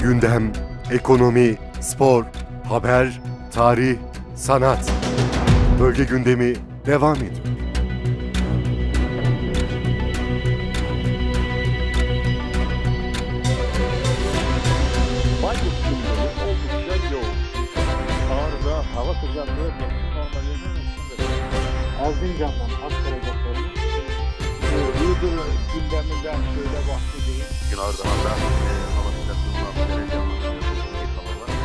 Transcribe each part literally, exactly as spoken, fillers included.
Gündem, ekonomi, spor, haber, tarih, sanat. Bölge gündemi devam ediyor. Bayburt gündemi oldukça yoğun. Ağrı'da hava sıcaklığı mevsim normalinin üstünde. Erzincan'dan Akkara'ya sormuş. Iğdır gündeminden şöyle bahsedeyim. Günardağ'da e, hava sıcaklığından derece anlamında hava var.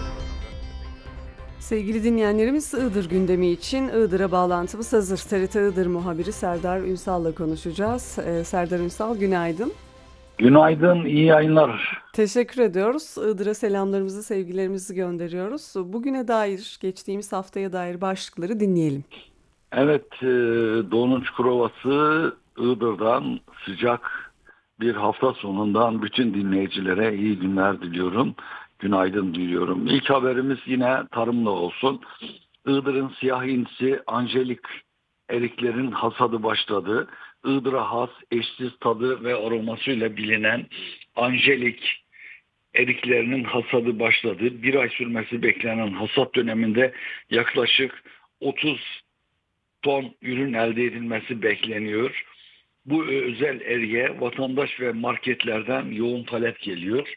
Sevgili dinleyenlerimiz, Iğdır gündemi için Iğdır'a bağlantımız hazır. T R T Iğdır muhabiri Serdar Ünsal'la konuşacağız. Ee, Serdar Ünsal, günaydın. Günaydın, iyi yayınlar. Teşekkür ediyoruz. Iğdır'a selamlarımızı, sevgilerimizi gönderiyoruz. Bugüne dair, geçtiğimiz haftaya dair başlıkları dinleyelim. Evet, e, Doğu'nun Çukurova'sı Iğdır'dan sıcak bir hafta sonundan bütün dinleyicilere iyi günler diliyorum. Günaydın diliyorum. İlk haberimiz yine tarımla olsun. Iğdır'ın siyah incisi Angelik eriklerin hasadı başladı. Iğdır'a has, eşsiz tadı ve aromasıyla bilinen Angelik eriklerinin hasadı başladı. Bir ay sürmesi beklenen hasat döneminde yaklaşık otuz ton ürün elde edilmesi bekleniyor. Bu özel eriğe vatandaş ve marketlerden yoğun talep geliyor.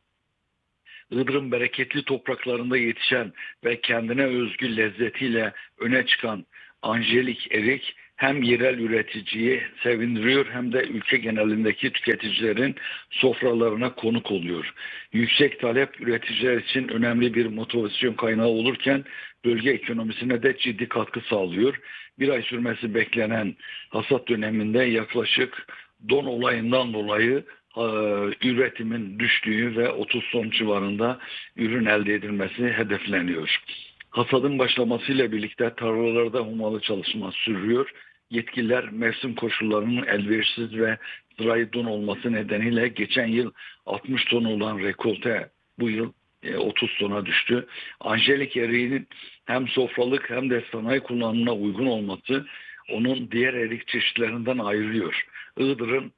Iğdır'ın bereketli topraklarında yetişen ve kendine özgü lezzetiyle öne çıkan Angelik erik hem yerel üreticiyi sevindiriyor hem de ülke genelindeki tüketicilerin sofralarına konuk oluyor. Yüksek talep üreticiler için önemli bir motivasyon kaynağı olurken bölge ekonomisine de ciddi katkı sağlıyor. Bir ay sürmesi beklenen hasat döneminde yaklaşık don olayından dolayı üretimin düştüğü ve otuz ton civarında ürün elde edilmesi hedefleniyor. Hasadın başlamasıyla birlikte tarlalarda hummalı çalışma sürüyor. Yetkililer mevsim koşullarının elverişsiz ve zirai don olması nedeniyle geçen yıl altmış ton olan rekolte bu yıl otuz tona düştü. Angelik eriğinin hem sofralık hem de sanayi kullanımına uygun olması onun diğer erik çeşitlerinden ayırıyor. Iğdır'ın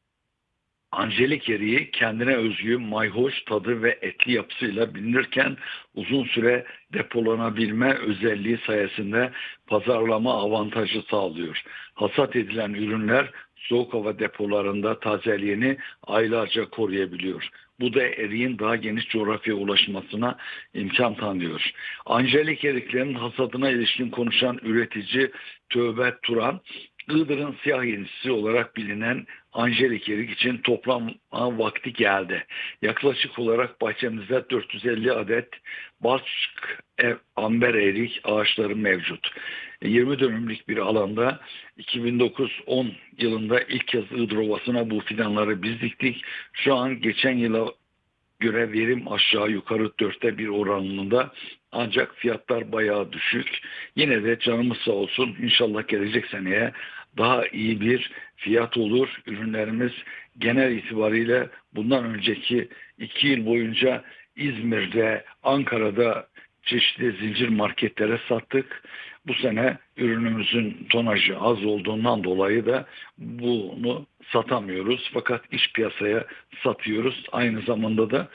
Angelik eriği kendine özgü mayhoş tadı ve etli yapısıyla bilinirken uzun süre depolanabilme özelliği sayesinde pazarlama avantajı sağlıyor. Hasat edilen ürünler soğuk hava depolarında tazeliğini aylarca koruyabiliyor. Bu da eriğin daha geniş coğrafyaya ulaşmasına imkan tanıyor. Angelik eriklerin hasadına ilişkin konuşan üretici Tövbe Turan, Iğdır'ın siyah incisi olarak bilinen Angelik erik için toplama vakti geldi. Yaklaşık olarak bahçemizde dört yüz elli adet Balçık amber erik ağaçları mevcut. yirmi dönümlük bir alanda iki bin dokuz on yılında ilk kez Iğdır Ovası'na bu fidanları biz diktik. Şu an geçen yıla göre verim aşağı yukarı dörtte bir oranında, ancak fiyatlar bayağı düşük. Yine de canımız sağ olsun, inşallah gelecek seneye daha iyi bir fiyat olur. Ürünlerimiz genel itibariyle bundan önceki iki yıl boyunca İzmir'de, Ankara'da çeşitli zincir marketlere sattık. Bu sene ürünümüzün tonajı az olduğundan dolayı da bunu satamıyoruz. Fakat iç piyasaya satıyoruz. Aynı zamanda da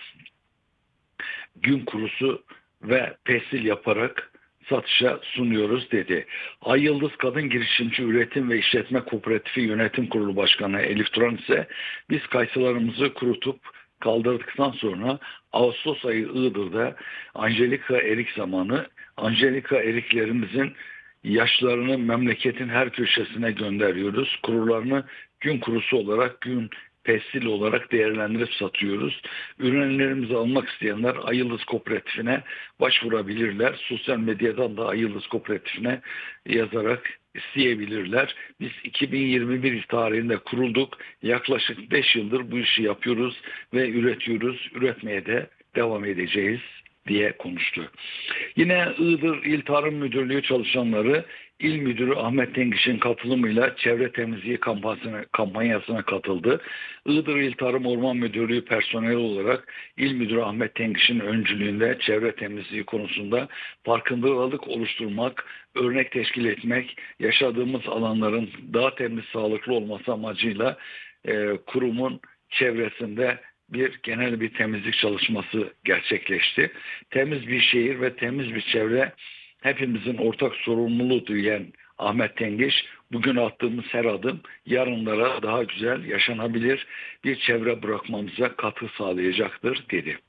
gün kurusu ve pestil yaparak satışa sunuyoruz dedi. Ay Yıldız Kadın Girişimci Üretim ve İşletme Kooperatifi Yönetim Kurulu Başkanı Elif Turan ise biz kayısılarımızı kurutup kaldırdıktan sonra Ağustos ayı Iğdır'da Angelika erik zamanı, Angelika eriklerimizin yaşlarını memleketin her köşesine gönderiyoruz. Kurularını gün kurusu olarak, gün pestil olarak değerlendirip satıyoruz. Ürünlerimizi almak isteyenler Ay Yıldız Kooperatifine başvurabilirler. Sosyal medyadan da Ay Yıldız Kooperatifine yazarak isteyebilirler. Biz iki bin yirmi bir tarihinde kurulduk. Yaklaşık beş yıldır bu işi yapıyoruz ve üretiyoruz. Üretmeye de devam edeceğiz diye konuştu. Yine Iğdır İl Tarım Müdürlüğü çalışanları İl Müdürü Ahmet Tengiş'in katılımıyla çevre temizliği kampanyasına, kampanyasına katıldı. Iğdır İl Tarım Orman Müdürlüğü personeli olarak İl Müdürü Ahmet Tengiş'in öncülüğünde çevre temizliği konusunda farkındalık oluşturmak, örnek teşkil etmek, yaşadığımız alanların daha temiz, sağlıklı olması amacıyla e, kurumun çevresinde bir genel bir temizlik çalışması gerçekleşti. Temiz bir şehir ve temiz bir çevre hepimizin ortak sorumluluğu diyen Ahmet Tengiş, bugün attığımız her adım yarınlara daha güzel, yaşanabilir bir çevre bırakmamıza katkı sağlayacaktır dedi.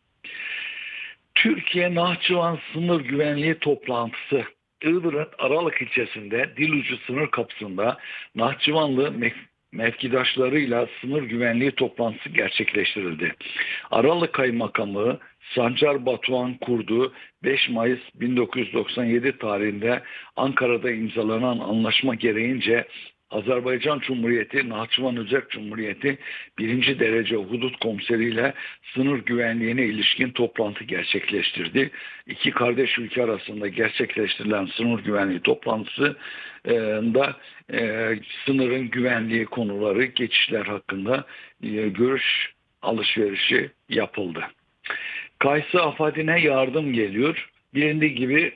Türkiye Nahçıvan Sınır Güvenliği Toplantısı Iğdır'ın Aralık ilçesinde Dilucu sınır kapısında Nahçıvanlı mevkidaşlarıyla sınır güvenliği toplantısı gerçekleştirildi. Aralık Kaymakamı Sancar Batuhan kurduğu beş Mayıs bin dokuz yüz doksan yedi tarihinde Ankara'da imzalanan anlaşma gereğince Azerbaycan Cumhuriyeti, Nahçıvan Özerk Cumhuriyeti birinci derece hudut komiseriyle sınır güvenliğine ilişkin toplantı gerçekleştirdi. İki kardeş ülke arasında gerçekleştirilen sınır güvenliği toplantısında e, sınırın güvenliği konuları, geçişler hakkında e, görüş alışverişi yapıldı. Kayısı afadine yardım geliyor. Bilindiği gibi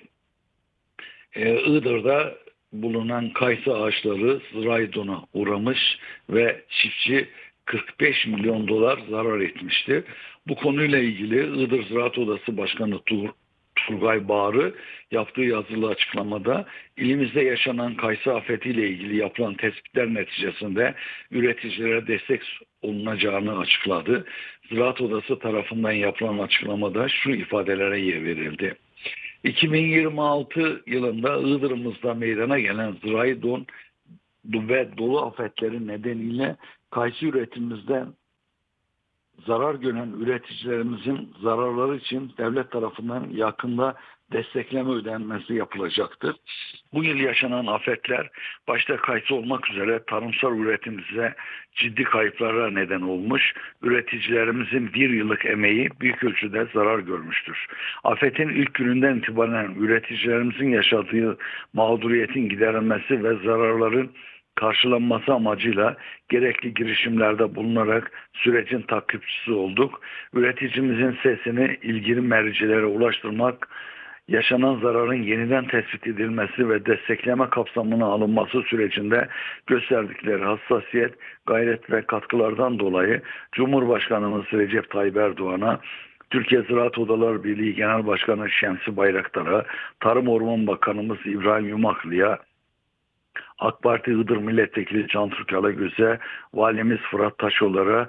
e, Iğdır'da bulunan kayısı ağaçları ziraydona uğramış ve çiftçi kırk beş milyon dolar zarar etmişti. Bu konuyla ilgili Iğdır Ziraat Odası Başkanı Tur Turgay Bağrı yaptığı yazılı açıklamada ilimizde yaşanan kayısı afetiyle ilgili yapılan tespitler neticesinde üreticilere destek olunacağını açıkladı. Ziraat Odası tarafından yapılan açıklamada şu ifadelere yer verildi. iki bin yirmi altı yılında Iğdır'ımızda meydana gelen zirai don ve dolu afetleri nedeniyle kayısı üretimimizden zarar gören üreticilerimizin zararları için devlet tarafından yakında destekleme ödenmesi yapılacaktır. Bu yıl yaşanan afetler başta kayısı olmak üzere tarımsal üretimimize ciddi kayıplara neden olmuş. Üreticilerimizin bir yıllık emeği büyük ölçüde zarar görmüştür. Afetin ilk gününden itibaren üreticilerimizin yaşadığı mağduriyetin giderilmesi ve zararların karşılanması amacıyla gerekli girişimlerde bulunarak sürecin takipçisi olduk. Üreticimizin sesini ilgili mercilere ulaştırmak, yaşanan zararın yeniden tespit edilmesi ve destekleme kapsamına alınması sürecinde gösterdikleri hassasiyet, gayret ve katkılardan dolayı Cumhurbaşkanımız Recep Tayyip Erdoğan'a, Türkiye Ziraat Odalar Birliği Genel Başkanı Şemsi Bayraktar'a, Tarım Orman Bakanımız İbrahim Yumaklı'ya, AK Parti Iğdır Milletvekili Can Türk Alagöz'e, Valimiz Fırat Taşolar'a,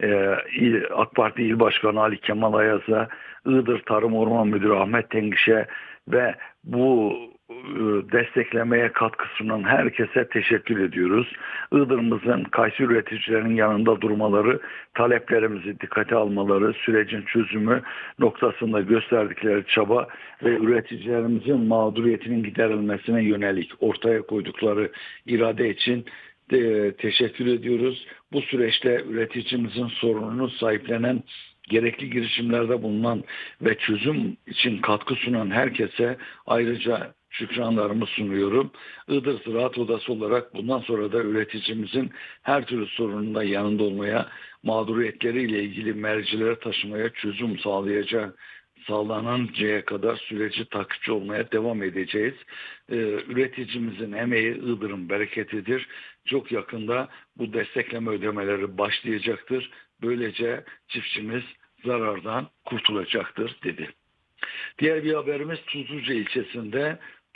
AK Parti İl Başkanı Ali Kemal Ayaz'a, Iğdır Tarım Orman Müdürü Ahmet Tengiş'e ve bu desteklemeye katkı sunan herkese teşekkür ediyoruz. Iğdır'ımızın kayısı üreticilerinin yanında durmaları, taleplerimizi dikkate almaları, sürecin çözümü noktasında gösterdikleri çaba ve üreticilerimizin mağduriyetinin giderilmesine yönelik ortaya koydukları irade için de teşekkür ediyoruz. Bu süreçte üreticimizin sorununu sahiplenen, gerekli girişimlerde bulunan ve çözüm için katkı sunan herkese ayrıca şükranlarımı sunuyorum. Iğdır Ziraat Odası olarak bundan sonra da üreticimizin her türlü sorununda yanında olmaya, mağduriyetleriyle ilgili mercilere taşımaya, çözüm sağlayacak, sağlanıncaya kadar süreci takipçi olmaya devam edeceğiz. Ee, üreticimizin emeği Iğdır'ın bereketidir. Çok yakında bu destekleme ödemeleri başlayacaktır. Böylece çiftçimiz zarardan kurtulacaktır dedi. Diğer bir haberimiz Tuzluca ilçesinde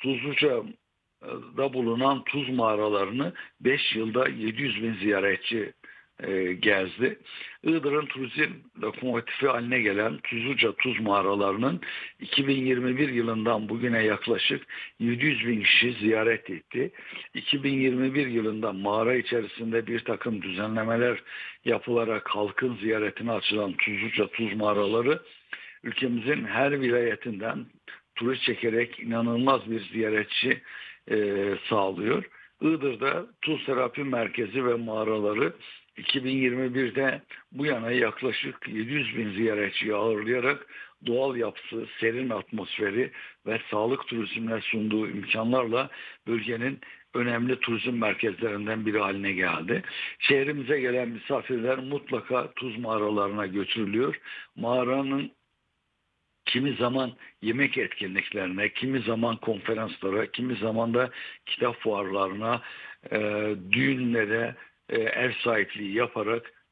Tuzluca'da bulunan tuz mağaralarını beş yılda yedi yüz bin ziyaretçi e, gezdi. Iğdır'ın turizm lokomotifi haline gelen Tuzluca tuz mağaralarının iki bin yirmi bir yılından bugüne yaklaşık yedi yüz bin kişi ziyaret etti. iki bin yirmi bir yılında mağara içerisinde bir takım düzenlemeler yapılarak halkın ziyaretine açılan Tuzluca tuz mağaraları ülkemizin her vilayetinden turist çekerek inanılmaz bir ziyaretçi e, sağlıyor. Iğdır'da tuz terapi merkezi ve mağaraları iki bin yirmi birde bu yana yaklaşık yedi yüz bin ziyaretçiyi ağırlayarak doğal yapısı, serin atmosferi ve sağlık turizmine sunduğu imkanlarla bölgenin önemli turizm merkezlerinden biri haline geldi. Şehrimize gelen misafirler mutlaka tuz mağaralarına götürülüyor. Mağaranın kimi zaman yemek etkinliklerine, kimi zaman konferanslara, kimi zaman da kitap fuarlarına, e, düğünlere e, ev sahipliği yaparak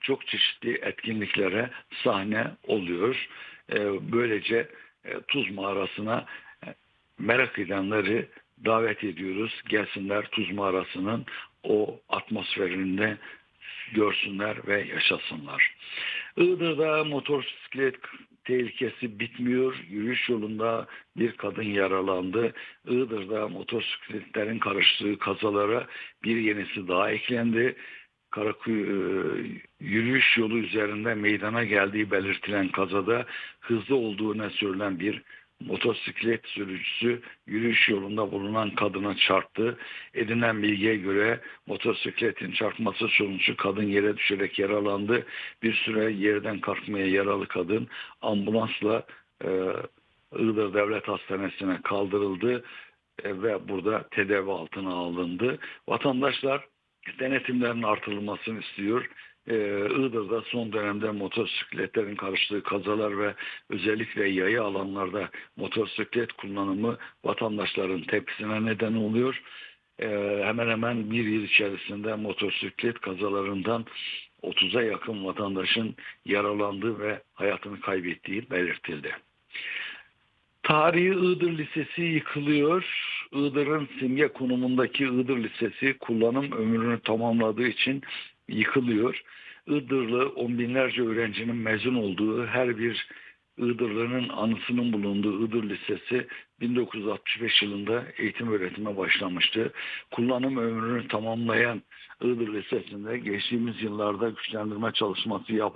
çok çeşitli etkinliklere sahne oluyor. E, böylece e, Tuz Mağarası'na e, merak edenleri davet ediyoruz. Gelsinler Tuz Mağarası'nın o atmosferinde görsünler ve yaşasınlar. Iğdır'da motosiklet tehlikesi bitmiyor. Yürüyüş yolunda bir kadın yaralandı. Iğdır'da motosikletlerin karıştığı kazalara bir yenisi daha eklendi. Karakuy e, yürüyüş yolu üzerinde meydana geldiği belirtilen kazada hızlı olduğuna söylenen bir motosiklet sürücüsü yürüyüş yolunda bulunan kadına çarptı. Edinilen bilgiye göre motosikletin çarpması sonucu kadın yere düşerek yaralandı. Bir süre yerden kalkmaya yaralı kadın ambulansla e, Iğdır Devlet Hastanesi'ne kaldırıldı e, ve burada tedavi altına alındı. Vatandaşlar denetimlerin artırılmasını istiyor. Ee, Iğdır'da son dönemde motosikletlerin karıştığı kazalar ve özellikle yayı alanlarda motosiklet kullanımı vatandaşların tepkisine neden oluyor. Ee, hemen hemen bir yıl içerisinde motosiklet kazalarından otuza yakın vatandaşın yaralandığı ve hayatını kaybettiği belirtildi. Tarihi Iğdır Lisesi yıkılıyor. Iğdır'ın simge konumundaki Iğdır Lisesi kullanım ömrünü tamamladığı için yıkılıyor. Iğdırlı on binlerce öğrencinin mezun olduğu, her bir Iğdırlı'nın anısının bulunduğu Iğdır Lisesi bin dokuz yüz altmış beş yılında eğitim öğretime başlamıştı. Kullanım ömrünü tamamlayan Iğdır Lisesi'nde geçtiğimiz yıllarda güçlendirme çalışması yapıldı.